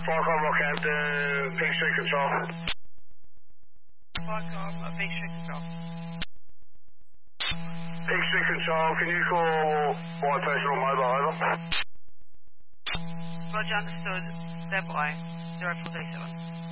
Forecom Rockhampton, Pink Street Control. Forecom, Pink Street Control. Pink Street Control, can you call White Personal Mobile, over? Roger, understood. Stand by. 0437.